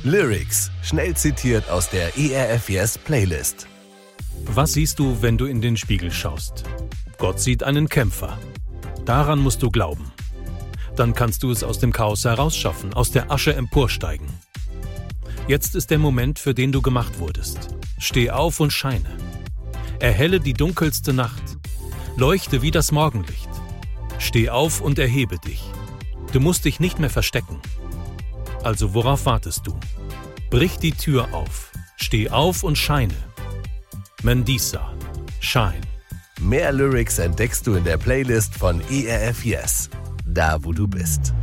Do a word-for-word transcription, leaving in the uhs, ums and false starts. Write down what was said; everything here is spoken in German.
Lyrics, schnell zitiert aus der E R F Yes Playlist. Was siehst du, wenn du in den Spiegel schaust? Gott sieht einen Kämpfer. Daran musst du glauben. Dann kannst du es aus dem Chaos herausschaffen, aus der Asche emporsteigen. Jetzt ist der Moment, für den du gemacht wurdest. Steh auf und scheine. Erhelle die dunkelste Nacht. Leuchte wie das Morgenlicht. Steh auf und erhebe dich. Du musst dich nicht mehr verstecken. Also worauf wartest du? Brich die Tür auf. Steh auf und scheine. Mandisa. Shine. Mehr Lyrics entdeckst du in der Playlist von E R F Yes. Da, wo du bist.